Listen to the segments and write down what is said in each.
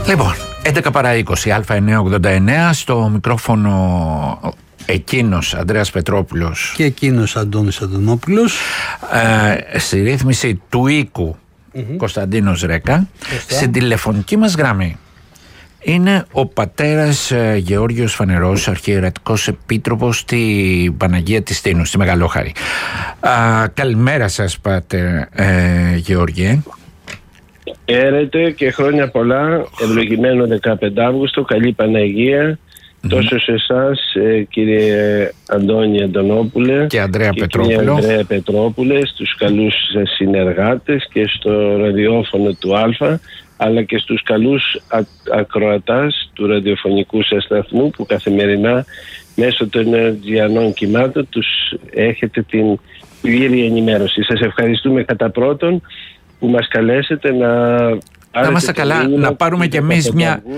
Λοιπόν, 11 παρά 20, Α989, στο μικρόφωνο εκείνος Ανδρέας Πετρόπουλος και εκείνος Αντώνης Αντωνόπουλος, στη ρύθμιση του οίκου Κωνσταντίνος Ρέκα. Στην τηλεφωνική μας γραμμή είναι ο πατέρας Γεώργιος Φανερός, αρχιερατικός επίτροπος στη Παναγία της Τίνου, στη Μεγαλόχαρη. Καλημέρα σας, πάτερ Γεώργιε. Χαίρετε και χρόνια πολλά. Ευλογημένο 15 Αύγουστο. Καλή Παναγία τόσο σε εσάς, κύριε Αντώνη Αντωνόπουλε και Ανδρέα Πετρόπουλε, στους καλούς συνεργάτες και στο ραδιόφωνο του Α, αλλά και στους καλούς ακροατάς του ραδιοφωνικού σας σταθμού που καθημερινά μέσω των ενεργειανών κυμάτων τους έχετε την πλήρη ενημέρωση. Σας ευχαριστούμε κατά πρώτον που μας καλέσετε να είμαστε καλά, να πάρουμε κι εμείς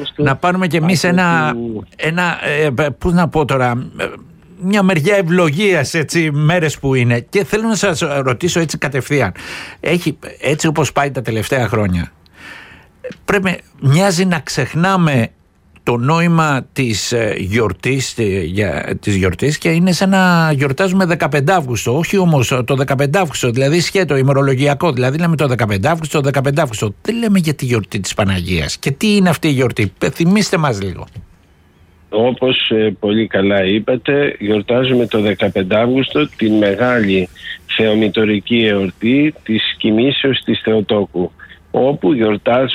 πώς να πω τώρα, μια μεριά ευλογίας, έτσι, μέρες που είναι. Και θέλω να σας ρωτήσω έτσι κατευθείαν, έτσι όπως πάει τα τελευταία χρόνια, μοιάζει να ξεχνάμε το νόημα της γιορτής και είναι σαν να γιορτάζουμε 15 Αύγουστο, όχι όμως το 15 Αύγουστο, δηλαδή σχέτο ημερολογιακό, δηλαδή λέμε το 15 Αύγουστο, δεν λέμε για τη γιορτή της Παναγίας. Και τι είναι αυτή η γιορτή, θυμίστε μας λίγο. Όπως πολύ καλά είπατε, γιορτάζουμε το 15 Αύγουστο την μεγάλη θεομητορική εορτή της κοιμήσεως της Θεοτόκου, όπου γιορτάζουμε